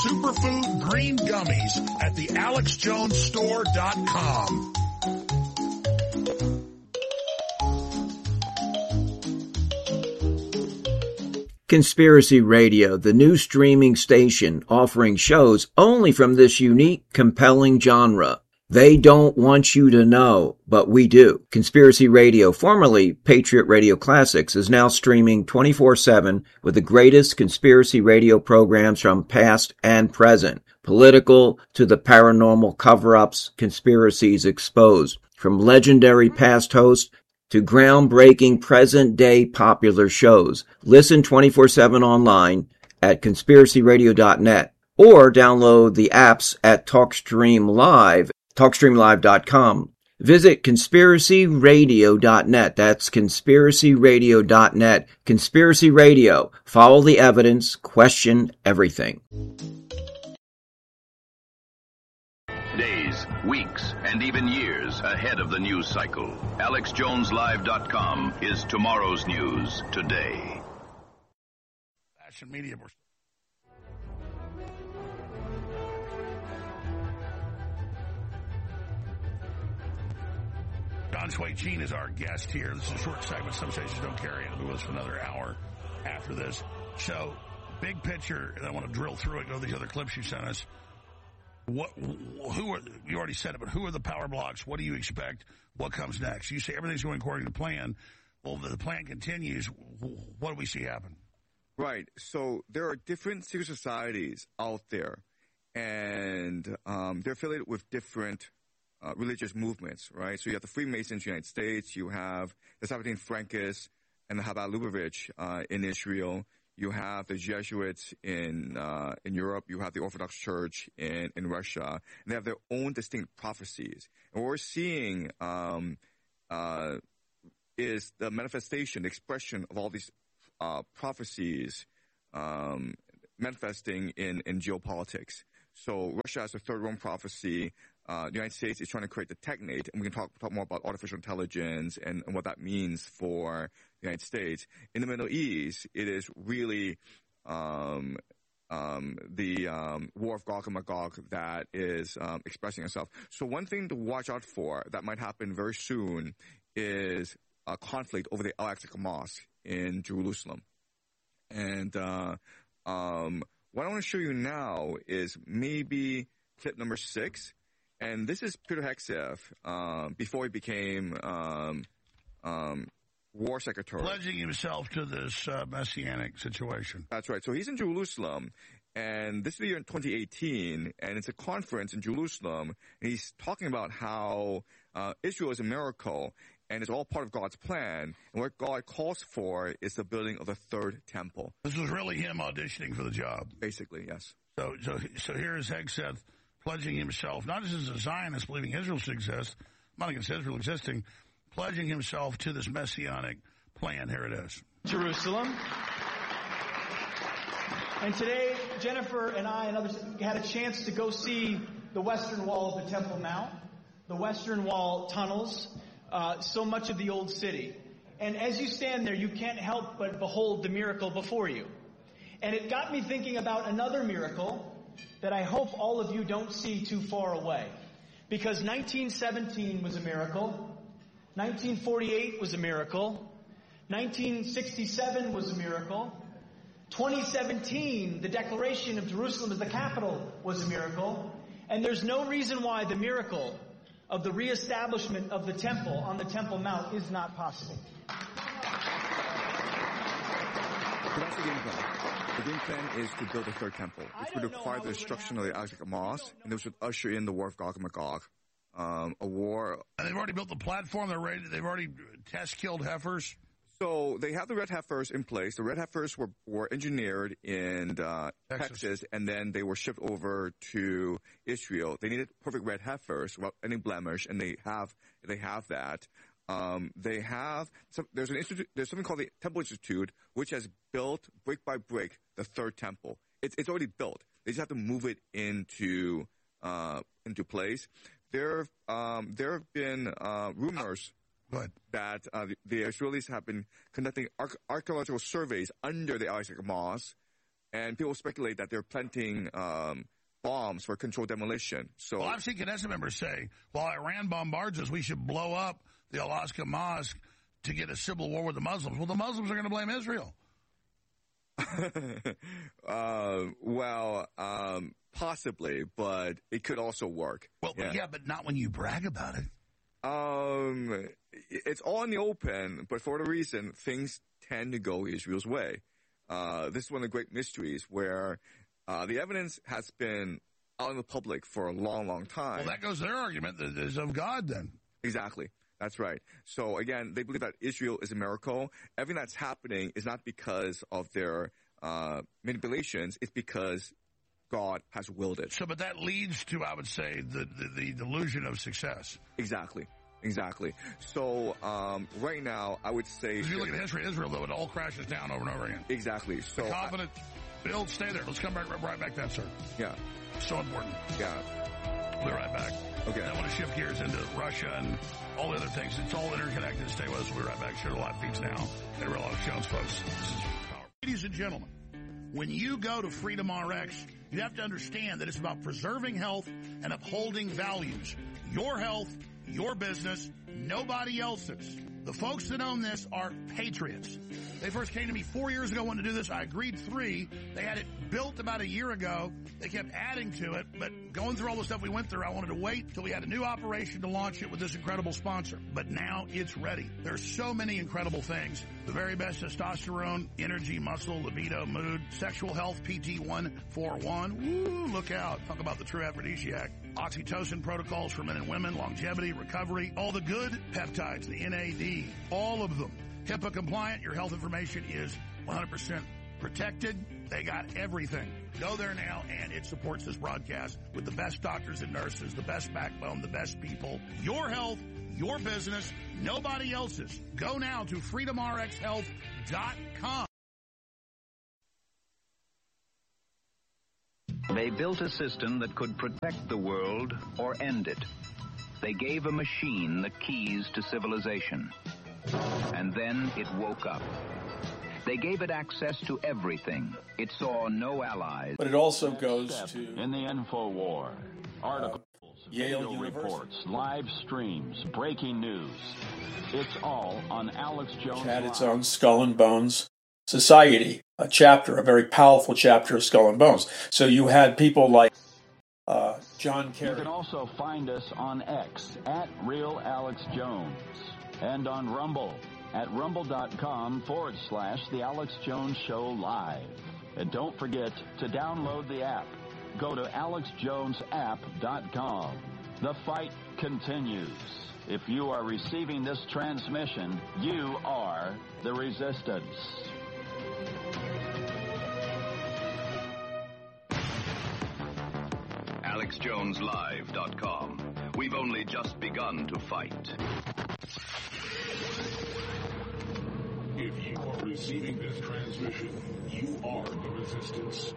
superfood green gummies at the AlexJonesStore.com. Conspiracy Radio, the new streaming station offering shows only from this unique, compelling genre. They don't want you to know, but we do. Conspiracy Radio, formerly Patriot Radio Classics, is now streaming 24/7 with the greatest conspiracy radio programs from past and present. Political to the paranormal cover-ups, conspiracies exposed. From legendary past hosts to groundbreaking present-day popular shows. Listen 24/7 online at conspiracyradio.net or download the apps at TalkStreamLive.com. Visit conspiracyradio.net. That's conspiracyradio.net. Conspiracy Radio. Follow the evidence. Question everything. Days, weeks, and even years ahead of the news cycle. AlexJonesLive.com is tomorrow's news today. Fashion media. John Sway-Chin is our guest here. This is a short segment. Some stations don't carry it. It'll be with us for another hour after this. So, big picture, and I want to drill through it, go to these other clips you sent us. You already said it, but who are the power blocks? What do you expect? What comes next? You say everything's going according to plan. Well, the plan continues. What do we see happen? Right. So there are different secret societies out there, and they're affiliated with different religious movements, right? So you have the Freemasons in the United States. You have the Sabbatean Frankists and the Chabad Lubavitch in Israel. You have the Jesuits in Europe. You have the Orthodox Church in Russia. And they have their own distinct prophecies. And what we're seeing is the manifestation, the expression of all these prophecies manifesting in geopolitics. So Russia has the Third Rome prophecy. The United States is trying to create the technate, and we can talk more about artificial intelligence and what that means for the United States. In the Middle East, it is really the war of Gog and Magog that is expressing itself. So one thing to watch out for that might happen very soon is a conflict over the Al-Aqsa Mosque in Jerusalem. And what I want to show you now is maybe clip number 6. And this is Peter Hegseth before he became war secretary. Pledging himself to this messianic situation. That's right. So he's in Jerusalem, and this is the year in 2018, and it's a conference in Jerusalem, and he's talking about how Israel is a miracle, and it's all part of God's plan, and what God calls for is the building of the third temple. This was really him auditioning for the job. Basically, yes. So here is Hegseth pledging himself, not just as a Zionist believing Israel should exist, not against Israel existing, pledging himself to this messianic plan. Here it is. Jerusalem. And today, Jennifer and I and others had a chance to go see the western wall of the Temple Mount, the western wall tunnels, so much of the old city. And as you stand there, you can't help but behold the miracle before you. And it got me thinking about another miracle that I hope all of you don't see too far away. Because 1917 was a miracle. 1948 was a miracle. 1967 was a miracle. 2017, the declaration of Jerusalem as the capital was a miracle. And there's no reason why the miracle of the reestablishment of the temple on the Temple Mount is not possible. So that's the game plan. The game plan is to build a third temple, which would require the destruction of the Al-Aqsa Mosque, and this would usher in the war of Gog and Magog. A war. And they've already built the platform. They're ready. They've already test killed heifers. So they have the red heifers in place. The red heifers were engineered in Texas, and then they were shipped over to Israel. They needed perfect red heifers without any blemish, and they have that. There's something called the Temple Institute, which has built brick by brick the third temple. It's already built. They just have to move it into place. There have been rumors that the Israelis have been conducting archaeological surveys under the Al-Aqsa Mosque, And people speculate that they're planting bombs for controlled demolition. So, well, I've seen Knesset members say, while Iran bombards us, we should blow up the Al-Aqsa Mosque to get a civil war with the Muslims. Well, the Muslims are going to blame Israel. Possibly, but it could also work. Well, yeah, but not when you brag about it. It's all in the open, but for the reason things tend to go Israel's way. This is one of the great mysteries where the evidence has been out in the public for a long, long time. Well, that goes to their argument that it is of God then. Exactly. That's right. So again, they believe that Israel is a miracle. Everything that's happening is not because of their manipulations. It's because God has willed it. So, but that leads to, I would say, the delusion of success. Exactly. So right now, I would say... If you look at the history of Israel, though, it all crashes down over and over again. Exactly. So the confident build, stay there. Let's come right back to that, sir. Yeah. So important. Yeah. We'll be right back. Okay. I want to shift gears into Russia and all the other things. It's all interconnected. Stay with us. We'll be right back. Share the live feeds now. And Real Alex Jones, folks. This is power. Ladies and gentlemen, when you go to Freedom RX, you have to understand that it's about preserving health and upholding values. Your health, your business, nobody else's. The folks that own this are patriots. They first came to me 4 years ago, wanted to do this. I agreed 3. They had it built about a year ago. They kept adding to it, but going through all the stuff we went through, I wanted to wait till we had a new operation to launch it with this incredible sponsor. But now it's ready. There's so many incredible things. The very best testosterone, energy, muscle, libido, mood, sexual health, PT141. Woo, look out. Talk about the true aphrodisiac. Oxytocin protocols for men and women, longevity, recovery, all the good peptides, the NAD, all of them. HIPAA compliant, your health information is 100% protected. They got everything. Go there now, and it supports this broadcast with the best doctors and nurses, the best backbone, the best people. Your health, your business, nobody else's. Go now to freedomrxhealth.com. They built a system that could protect the world or end it. They gave a machine the keys to civilization. And then it woke up. They gave it access to everything. It saw no allies. But it also goes to... In the InfoWar, articles, Yale reports, live streams, breaking news. It's all on Alex Jones. Which had its own Skull and Bones Society, a chapter, a very powerful chapter of Skull and Bones. So you had people like John Kerry. You can also find us on X, at Real Alex Jones, and on Rumble, at rumble.com/The Alex Jones Show Live. And don't forget to download the app. Go to alexjonesapp.com. The fight continues. If you are receiving this transmission, you are the resistance. AlexJonesLive.com. We've only just begun to fight. If you are receiving this transmission, you are the resistance.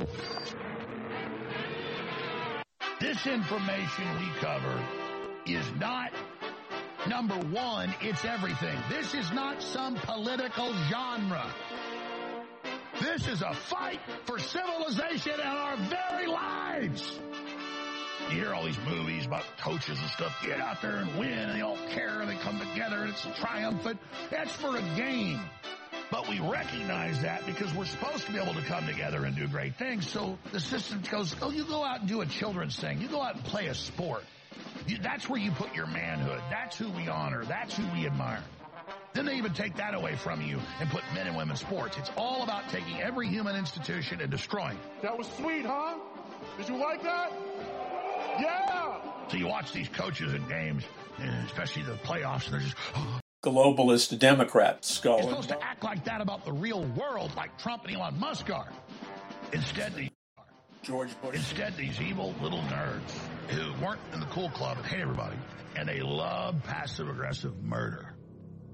This information we cover is not, number one, it's everything. This is not some political genre. This is a fight for civilization and our very lives. You hear all these movies about coaches and stuff, get out there and win, and they all care, and they come together, and it's triumphant. That's for a game. But we recognize that because we're supposed to be able to come together and do great things. So the system goes, oh, you go out and do a children's thing. You go out and play a sport. That's where you put your manhood. That's who we honor. That's who we admire. Then they even take that away from you and put men and women's sports. It's all about taking every human institution and destroying it. That was sweet, huh? Did you like that? Yeah! So you watch these coaches in games, especially the playoffs, and they're just... globalist Democrat Skull. You're supposed to act like that about the real world, like Trump and Elon Musk are. Instead, these evil little nerds who weren't in the cool club and hate everybody, and they love passive-aggressive murder.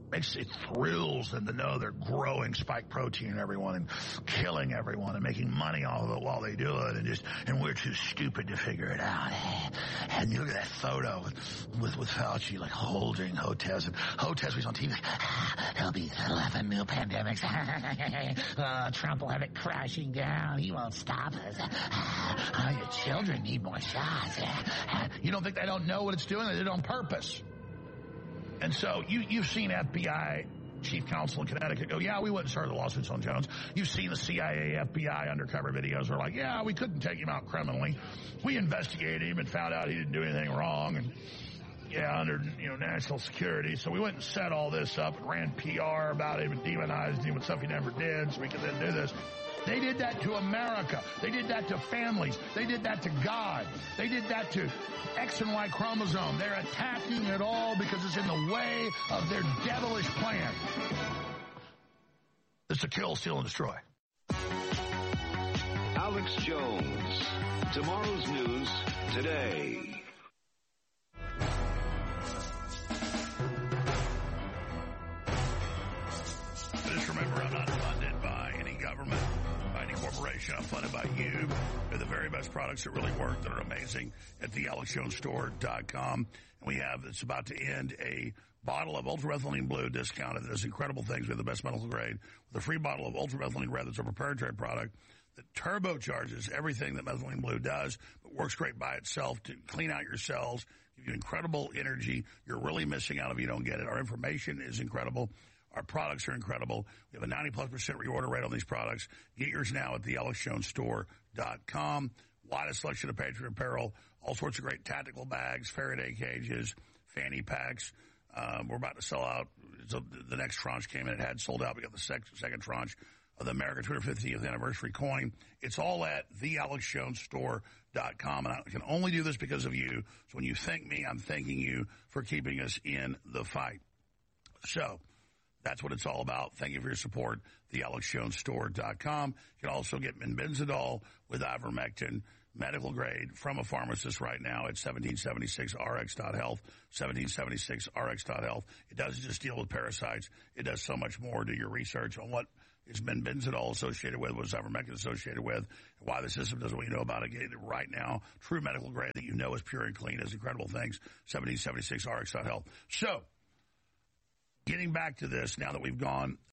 It thrills them to know they're growing spike protein in everyone and killing everyone and making money off of it while they do it, and we're too stupid to figure it out. And you look at that photo with Fauci like holding Hotez, and Hotez was on TV like, there'll be 11 new pandemics. Trump will have it crashing down. He won't stop us. Your children need more shots. You don't think they don't know what it's doing? They did it on purpose. And so you've seen FBI chief counsel in Connecticut go, yeah, we wouldn't start the lawsuits on Jones. You've seen the CIA, FBI undercover videos where like, yeah, we couldn't take him out criminally. We investigated him and found out he didn't do anything wrong. And yeah, under, national security. So we went and set all this up and ran PR about him and demonized him with stuff he never did so we could then do this. They did that to America. They did that to families. They did that to God. They did that to X and Y chromosome. They're attacking it all because it's in the way of their devilish plan. It's to kill, steal, and destroy. Alex Jones. Tomorrow's news today. Just remember, I'm not funded by any government, by any corporation. I'm funded by you. They're the very best products that really work, that are amazing, at thealexjonesstore.com. And it's about to end a bottle of ultramethylene blue discounted that does incredible things. We have the best medical grade with a free bottle of ultramethylene red that's a proprietary product that turbocharges everything that methylene blue does, but works great by itself to clean out your cells, give you incredible energy. You're really missing out if you don't get it. Our information is incredible. Our products are incredible. We have a 90+% reorder rate on these products. Get yours now at thealexjonesstore.com. Widest selection of Patriot apparel, all sorts of great tactical bags, Faraday cages, fanny packs. We're about to sell out. So the next tranche came in. It had sold out. We got the second tranche of the America 250th anniversary coin. It's all at thealexjonesstore.com. And I can only do this because of you. So when you thank me, I'm thanking you for keeping us in the fight. So that's what it's all about. Thank you for your support. TheAlexJonesStore.com. You can also get Benzidol with ivermectin, medical grade, from a pharmacist right now at 1776rx.health, 1776rx.health. It doesn't just deal with parasites. It does so much more. Do your research on what is Benzidol associated with, what is ivermectin associated with, and why the system does what you know about it. Get it right now. True medical grade that you know is pure and clean, does incredible things, 1776rx.health. So, getting back to this, now that we've gone